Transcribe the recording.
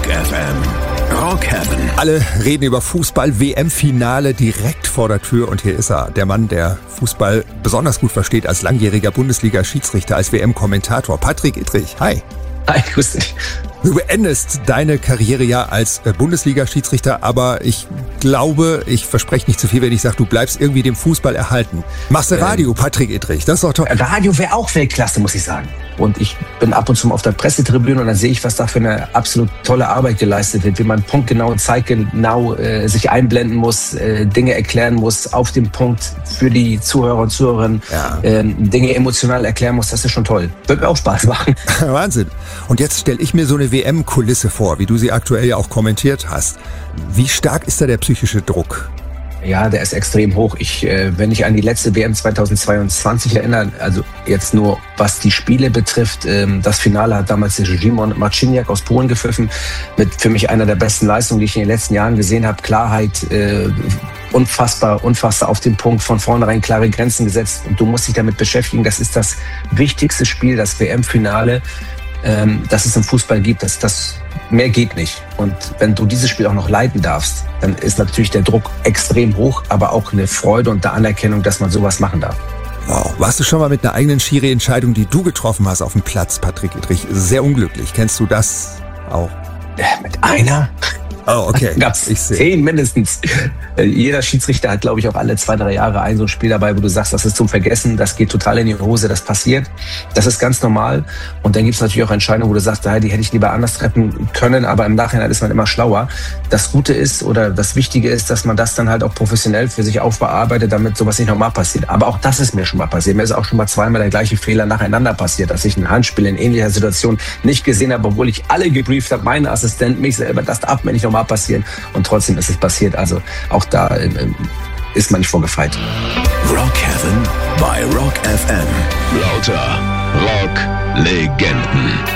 Rock FM. Rock Heaven. Alle reden über Fußball, WM-Finale direkt vor der Tür und hier ist er, der Mann, der Fußball besonders gut versteht als langjähriger Bundesliga-Schiedsrichter, als WM-Kommentator, Patrick Ittrich. Hi. Hi, grüß dich. Du beendest deine Karriere ja als Bundesliga-Schiedsrichter, aber ich glaube, ich verspreche nicht zu viel, wenn ich sage, du bleibst irgendwie dem Fußball erhalten. Machst du Radio, Patrick Ittrich, das ist doch toll. Radio wäre auch Weltklasse, muss ich sagen. Und ich bin ab und zu mal auf der Pressetribüne und dann sehe ich, was da für eine absolut tolle Arbeit geleistet wird, wie man punktgenau, zeitgenau sich einblenden muss, Dinge erklären muss, auf dem Punkt für die Zuhörer und Zuhörerinnen, Dinge emotional erklären muss. Das ist schon toll. Wird mir auch Spaß machen. Wahnsinn. Und jetzt stelle ich mir so eine WM-Kulisse vor, wie du sie aktuell ja auch kommentiert hast. Wie stark ist da der psychische Druck? Ja, der ist extrem hoch. Wenn ich an die letzte WM 2022 erinnere, also jetzt nur was die Spiele betrifft, das Finale hat damals der Szymon Marciniak aus Polen gepfiffen, mit für mich einer der besten Leistungen, die ich in den letzten Jahren gesehen habe. Klarheit, unfassbar auf den Punkt, von vornherein klare Grenzen gesetzt und du musst dich damit beschäftigen. Das ist das wichtigste Spiel, das WM-Finale, das es im Fußball gibt. Das mehr geht nicht. Und wenn du dieses Spiel auch noch leiten darfst, dann ist natürlich der Druck extrem hoch, aber auch eine Freude und eine Anerkennung, dass man sowas machen darf. Wow. Warst du schon mal mit einer eigenen Schiri-Entscheidung, die du getroffen hast, auf dem Platz, Patrick Ittrich, sehr unglücklich? Kennst du das auch? Mit einer? Oh, okay. Gab's 10 mindestens. Jeder Schiedsrichter hat, glaube ich, auch alle 2-3 Jahre so ein Spiel dabei, wo du sagst, das ist zum Vergessen, das geht total in die Hose, das passiert. Das ist ganz normal. Und dann gibt es natürlich auch Entscheidungen, wo du sagst, die hätte ich lieber anders treffen können, aber im Nachhinein ist man immer schlauer. Das Gute ist oder das Wichtige ist, dass man das dann halt auch professionell für sich aufbearbeitet, damit sowas nicht nochmal passiert. Aber auch das ist mir schon mal passiert. Mir ist auch schon mal zweimal der gleiche Fehler nacheinander passiert, dass ich ein Handspiel in ähnlicher Situation nicht gesehen habe, obwohl ich alle gebrieft habe, meine Assistent, mich selber, das darf mir nicht nochmal passieren. Und trotzdem ist es passiert. Also auch da ist man nicht vorgefeit. Rock Heaven bei Rock FM. Lauter Rock-Legenden.